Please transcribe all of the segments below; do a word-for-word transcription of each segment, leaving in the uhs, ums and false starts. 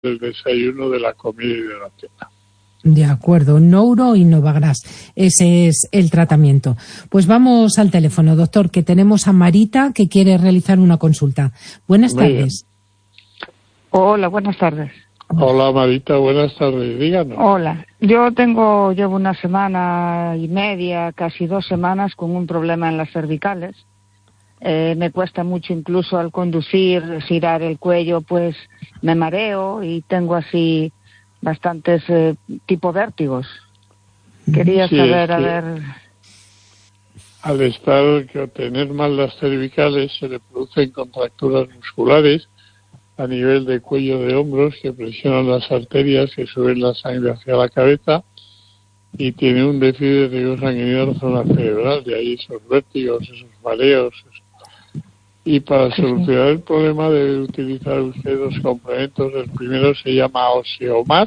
del desayuno, de la comida y de la cena. De acuerdo, Nouro y Novagras, ese es el tratamiento. Pues vamos al teléfono, doctor, que tenemos a Marita que quiere realizar una consulta. Buenas Muy tardes. Bien. Hola, buenas tardes. Hola Marita, buenas tardes, díganos. Hola, yo tengo, llevo una semana y media, casi dos semanas con un problema en las cervicales. Eh, me cuesta mucho incluso al conducir, girar el cuello, pues me mareo y tengo así bastantes eh, tipo vértigos. Quería sí, saber, es que a ver... Al estar, que tener mal las cervicales se le producen contracturas musculares a nivel de cuello de hombros que presionan las arterias que suben la sangre hacia la cabeza y tiene un déficit de riego sanguíneo en la zona cerebral, de ahí esos vértigos, esos mareos. Y para Sí, solucionar el problema debe utilizar usted dos complementos. El primero se llama Oseomar,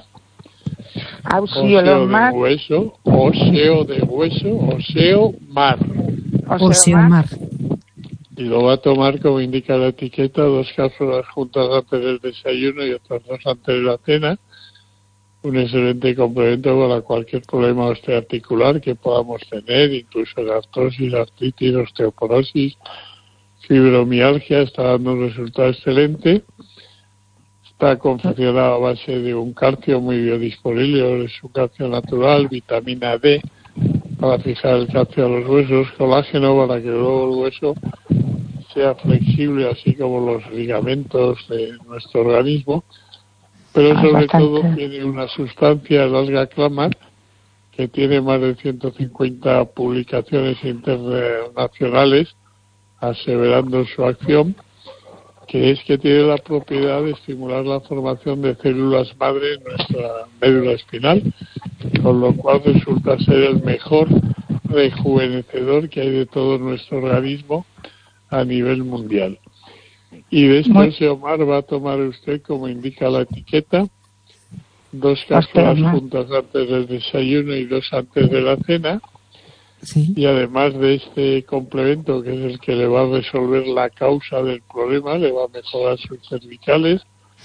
Auxiolomar, Oseo de hueso, Oseo de hueso, Oseomar. Oseomar. Y lo va a tomar, como indica la etiqueta, dos cápsulas juntas antes del desayuno y otras dos antes de la cena. Un excelente complemento para cualquier problema osteoarticular que podamos tener, incluso la artrosis, artritis, osteoporosis, fibromialgia. Está dando un resultado excelente. Está confeccionado a base de un calcio muy biodisponible, es un calcio natural, vitamina D para fijar el calcio a los huesos, colágeno para que luego el hueso sea flexible, así como los ligamentos de nuestro organismo, pero sobre bastante. todo tiene una sustancia, el alga clamar, que tiene más de ciento cincuenta publicaciones internacionales aseverando su acción, que es que tiene la propiedad de estimular la formación de células madre en nuestra médula espinal, con lo cual resulta ser el mejor rejuvenecedor que hay de todo nuestro organismo a nivel mundial. Y de este Oseomar va a tomar usted, como indica la etiqueta, dos cápsulas juntas antes del desayuno y dos antes de la cena. Sí. Y además de este complemento, que es el que le va a resolver la causa del problema, le va a mejorar sus cervicales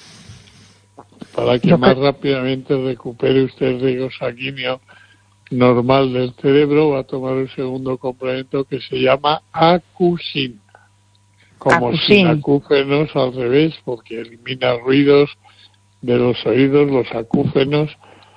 para que más rápidamente recupere usted el riego sanguíneo normal del cerebro. Va a tomar un segundo complemento que se llama Acusin, como sin acúfenos al revés, porque elimina ruidos de los oídos, los acúfenos,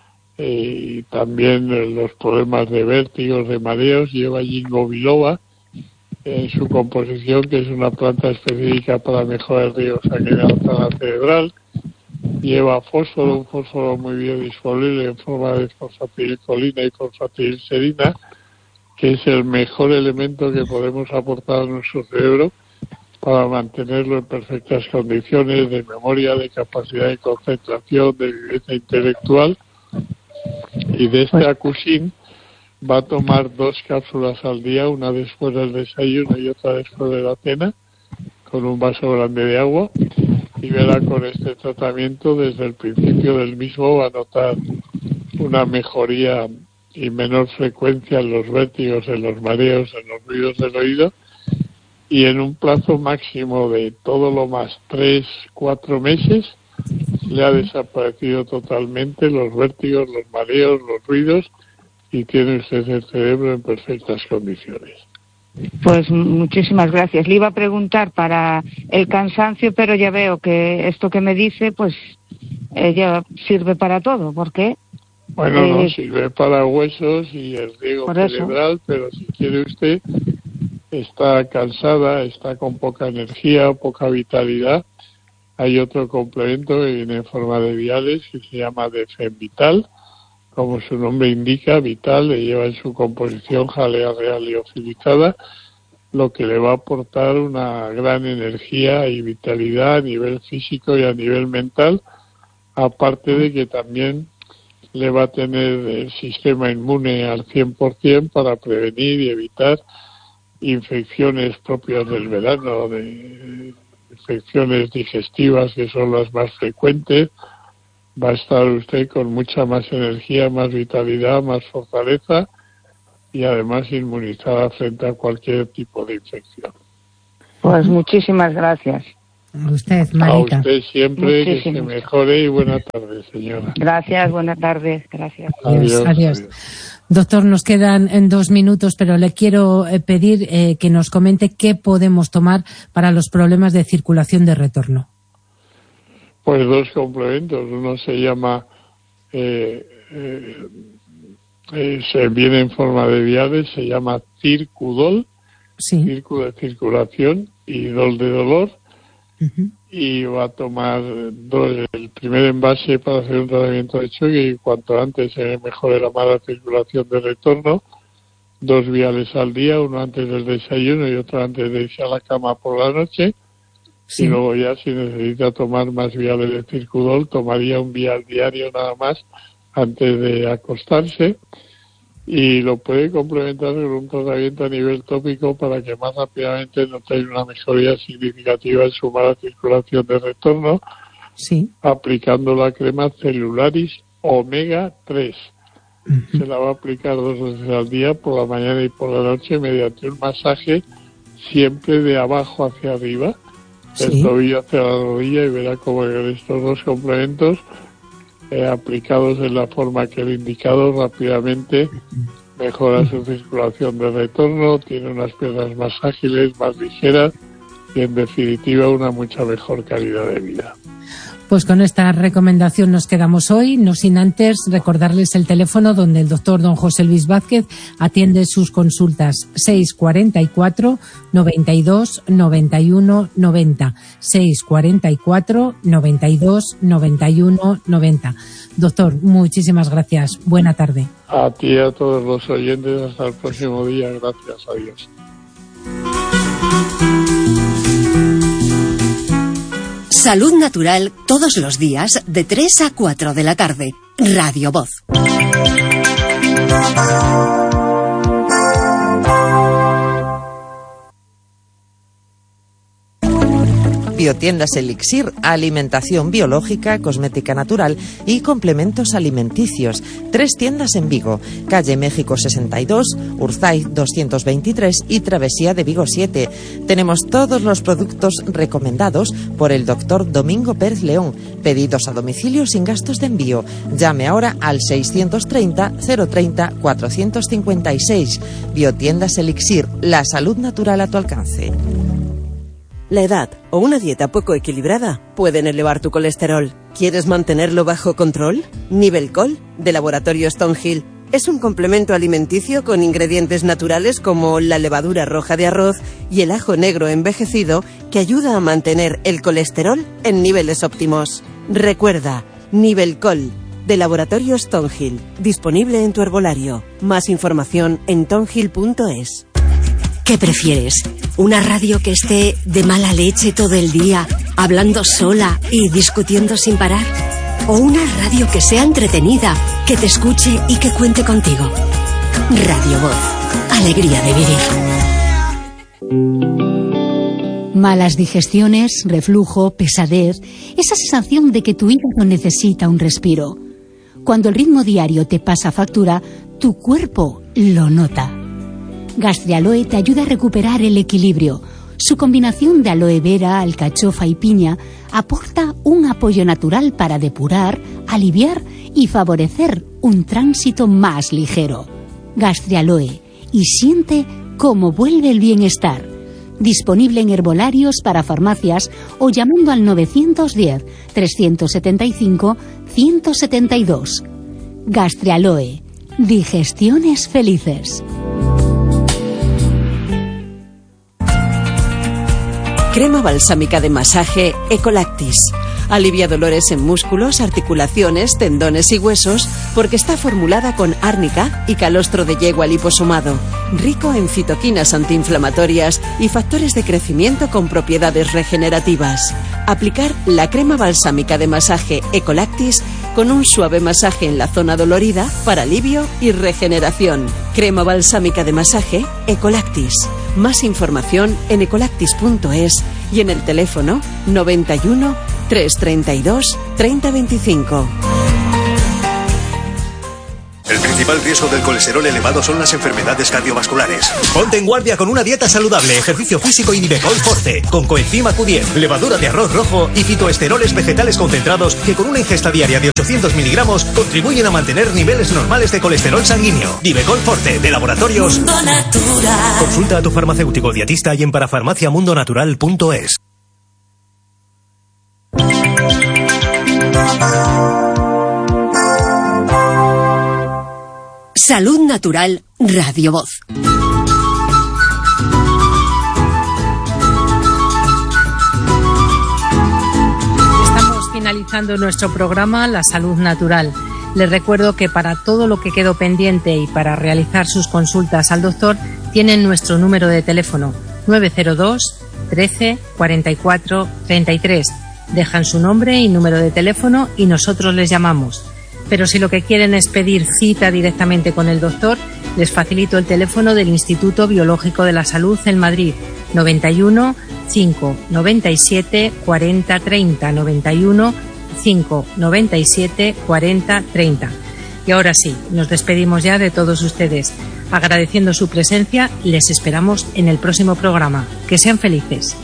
y también los problemas de vértigos, de mareos. Lleva ginkgo biloba en su composición, que es una planta específica para mejorar el riego sanguíneo a la zona cerebral. Lleva fósforo, un fósforo muy biodisponible en forma de fosfatilcolina y fosfatilserina, que es el mejor elemento que podemos aportar a nuestro cerebro para mantenerlo en perfectas condiciones de memoria, de capacidad de concentración, de viveza intelectual. Y de este Acusin va a tomar dos cápsulas al día, una después del desayuno y otra después de la cena, con un vaso grande de agua, y verá con este tratamiento desde el principio del mismo va a notar una mejoría y menor frecuencia en los vértigos, en los mareos, en los ruidos del oído, y en un plazo máximo de todo lo más tres, cuatro meses le ha desaparecido totalmente los vértigos, los mareos, los ruidos, y tiene usted el cerebro en perfectas condiciones. Pues muchísimas gracias. Le iba a preguntar para el cansancio, pero ya veo que esto que me dice, pues eh, ya sirve para todo. ¿Por qué? Bueno, eh, no, sirve para huesos y el riego cerebral, pero si quiere usted, está cansada, está con poca energía, poca vitalidad, hay otro complemento que viene en forma de viales que se llama Defenvital, como su nombre indica, vital, le lleva en su composición jalea real liofilizada, lo que le va a aportar una gran energía y vitalidad a nivel físico y a nivel mental, aparte de que también le va a tener el sistema inmune al cien por ciento para prevenir y evitar infecciones propias del verano, de infecciones digestivas que son las más frecuentes. Va a estar usted con mucha más energía, más vitalidad, más fortaleza y además inmunizada frente a cualquier tipo de infección. Pues muchísimas gracias. A usted, Marita. A usted siempre, Muchísimo. que se mejore y buenas tardes, señora. Gracias, buenas tardes, gracias. Adiós, adiós. adiós. Doctor, nos quedan en dos minutos, pero le quiero eh, pedir eh, que nos comente qué podemos tomar para los problemas de circulación de retorno. Pues dos complementos. Uno se llama, eh, eh, eh, se viene en forma de viales, se llama Circudol, sí. Circu de circulación y Dol de dolor. Uh-huh. Y va a tomar dos, el primer envase para hacer un tratamiento de choque y cuanto antes se mejore la mala circulación de retorno, dos viales al día, uno antes del desayuno y otro antes de irse a la cama por la noche. Sí. Y luego ya si necesita tomar más viales de Circudol, tomaría un vial diario nada más antes de acostarse. Y lo puede complementar con un tratamiento a nivel tópico para que más rápidamente note una mejoría significativa en su mala circulación de retorno, sí. aplicando la crema Celularis Omega tres. Uh-huh. Se la va a aplicar dos veces al día, por la mañana y por la noche, mediante un masaje siempre de abajo hacia arriba, del sí. tobillo hacia la rodilla, y verá cómo estos dos complementos Eh, aplicados en la forma que he indicado, rápidamente mejora su circulación de retorno, tiene unas piernas más ágiles, más ligeras y en definitiva una mucha mejor calidad de vida. Pues con esta recomendación nos quedamos hoy, no sin antes recordarles el teléfono donde el doctor don José Luis Vázquez atiende sus consultas: seis cuarenta y cuatro, noventa y dos, noventa y uno, noventa, seis cuarenta y cuatro, noventa y dos, noventa y uno, noventa. Doctor, muchísimas gracias. Buena tarde. A ti y a todos los oyentes, hasta el próximo día. Gracias a Dios. Salud Natural todos los días de tres a cuatro de la tarde. Radio Voz. Biotiendas Elixir, alimentación biológica, cosmética natural y complementos alimenticios. Tres tiendas en Vigo: calle México sesenta y dos, Urzaiz doscientos veintitrés y Travesía de Vigo siete. Tenemos todos los productos recomendados por el doctor Domingo Pérez León. Pedidos a domicilio sin gastos de envío. Llame ahora al seiscientos treinta, cero treinta, cuatrocientos cincuenta y seis. Biotiendas Elixir, la salud natural a tu alcance. La edad o una dieta poco equilibrada pueden elevar tu colesterol. ¿Quieres mantenerlo bajo control? Nivelcol, de Laboratorio Stonehill, es un complemento alimenticio con ingredientes naturales como la levadura roja de arroz y el ajo negro envejecido que ayuda a mantener el colesterol en niveles óptimos. Recuerda, Nivelcol, de Laboratorio Stonehill, disponible en tu herbolario. Más información en tonhill punto es. ¿Qué prefieres? ¿Una radio que esté de mala leche todo el día, hablando sola y discutiendo sin parar? ¿O una radio que sea entretenida, que te escuche y que cuente contigo? Radio Voz. Alegría de vivir. Malas digestiones, reflujo, pesadez, esa sensación de que tu hígado necesita un respiro. Cuando el ritmo diario te pasa factura, tu cuerpo lo nota. Gastrialoe te ayuda a recuperar el equilibrio. Su combinación de aloe vera, alcachofa y piña aporta un apoyo natural para depurar, aliviar y favorecer un tránsito más ligero. Gastrialoe, y siente cómo vuelve el bienestar. Disponible en herbolarios para farmacias o llamando al novecientos diez, trescientos setenta y cinco, ciento setenta y dos. Gastrialoe, digestiones felices. Crema balsámica de masaje Ecolactis. Alivia dolores en músculos, articulaciones, tendones y huesos porque está formulada con árnica y calostro de yegua liposomado. Rico en citoquinas antiinflamatorias y factores de crecimiento con propiedades regenerativas. Aplicar la crema balsámica de masaje Ecolactis con un suave masaje en la zona dolorida para alivio y regeneración. Crema balsámica de masaje Ecolactis. Más información en ecolactis punto es y en el teléfono noventa y uno, trescientos treinta y dos, treinta veinticinco. El principal riesgo del colesterol elevado son las enfermedades cardiovasculares. Ponte en guardia con una dieta saludable, ejercicio físico y Nivecol Forte, con coenzima Q diez, levadura de arroz rojo y fitoesteroles vegetales concentrados que con una ingesta diaria de ochocientos miligramos contribuyen a mantener niveles normales de colesterol sanguíneo. Nivecol Forte, de Laboratorios Mundo Natural. Consulta a tu farmacéutico dietista y en parafarmaciamundonatural punto es. Salud Natural, Radio Voz. Estamos finalizando nuestro programa La Salud Natural. Les recuerdo que para todo lo que quedó pendiente y para realizar sus consultas al doctor, tienen nuestro número de teléfono nueve cero dos, trece, cuarenta y cuatro, treinta y tres. Dejan su nombre y número de teléfono y nosotros les llamamos. Pero si lo que quieren es pedir cita directamente con el doctor, les facilito el teléfono del Instituto Biológico de la Salud en Madrid, noventa y uno, cinco, noventa y siete, cuarenta, treinta, noventa y uno, cinco, noventa y siete, cuarenta, treinta. Y ahora sí, nos despedimos ya de todos ustedes. Agradeciendo su presencia, les esperamos en el próximo programa. Que sean felices.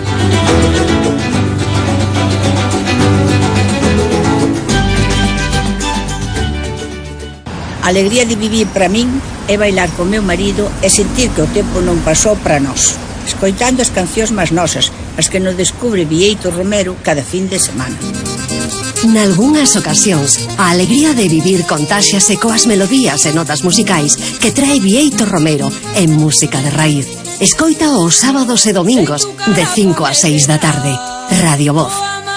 A alegría de vivir para min é bailar con meu marido e sentir que o tempo non pasou para nós, escoitando as cancións máis nosas, as que nos descubre Bieito Romero cada fin de semana. Nalgúnas ocasións, a alegría de vivir contáxiase coas melodías e notas musicais que trae Bieito Romero en Música de Raíz. Escoita os sábados e domingos de cinco a seis da tarde. Radio Voz.